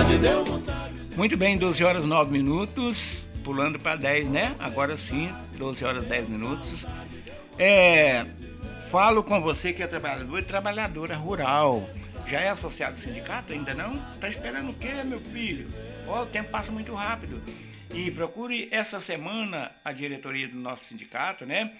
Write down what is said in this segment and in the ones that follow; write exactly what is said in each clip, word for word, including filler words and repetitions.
Muito bem, doze horas nove minutos, pulando para dez, né? Agora sim, doze horas dez minutos. É, falo com você que é trabalhador e trabalhadora rural. Já é associado ao sindicato? Ainda não? Tá esperando o quê, meu filho? Ó, o tempo passa muito rápido. E procure essa semana a diretoria do nosso sindicato, né?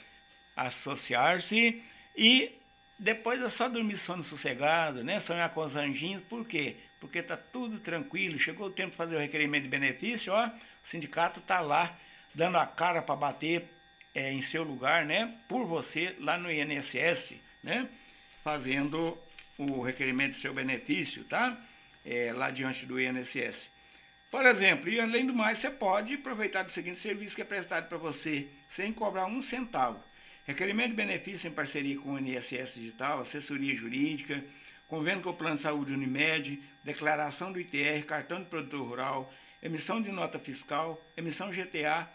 Associar-se e depois é só dormir sono sossegado, né? Sonhar com os anjinhos. Por quê? Porque tá tudo tranquilo. Chegou o tempo de fazer o requerimento de benefício, ó. O sindicato tá lá dando a cara para bater é, em seu lugar, né? Por você lá no I N S S, né? Fazendo o requerimento do seu benefício, tá? É, lá diante do I N S S. Por exemplo, e além do mais, você pode aproveitar do seguinte serviço que é prestado para você sem cobrar um centavo. Requerimento de benefício em parceria com o I N S S Digital, assessoria jurídica, convênio com o Plano de Saúde Unimed, declaração do I T R, cartão de produtor rural, emissão de nota fiscal, emissão G T A,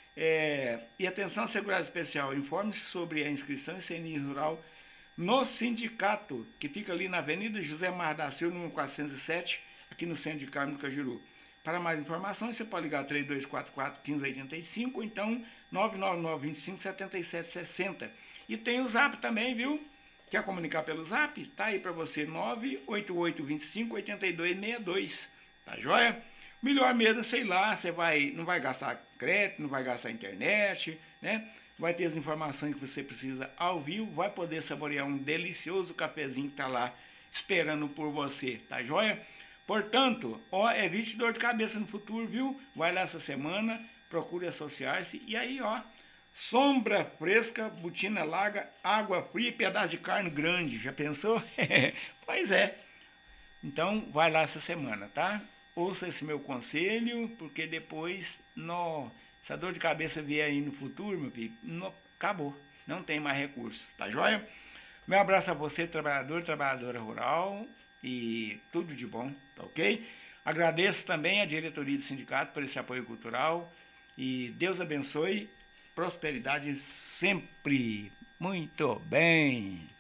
é, e atenção à segurança especial. Informe-se sobre a inscrição em C N I Rural no sindicato, que fica ali na Avenida José Mar da Silva, número quatrocentos e sete, aqui no centro de Carmo do Cajuru. Para mais informações, você pode ligar três dois quatro quatro, um cinco oito cinco ou então nove nove nove, dois cinco, sete sete seis zero. E tem o Zap também, viu? Quer comunicar pelo Zap? Tá aí para você, nove oito oito, dois cinco, oito dois seis dois. Tá joia? Melhor mesmo, sei lá, você vai, não vai gastar crédito, não vai gastar internet, né? Vai ter as informações que você precisa ao vivo, vai poder saborear um delicioso cafezinho que tá lá esperando por você, tá joia? Portanto, ó, evite dor de cabeça no futuro, viu? Vai lá essa semana, procure associar-se e aí, ó, sombra fresca, botina larga, água fria e pedaço de carne grande. Já pensou? Pois é. Então, vai lá essa semana, tá? Ouça esse meu conselho, porque depois, no, se a dor de cabeça vier aí no futuro, meu filho, no, acabou. Não tem mais recurso, tá joia? Meu abraço a você, trabalhador, trabalhadora rural, e tudo de bom, tá ok? Agradeço também a diretoria do sindicato por esse apoio cultural e Deus abençoe, prosperidade sempre. Muito bem.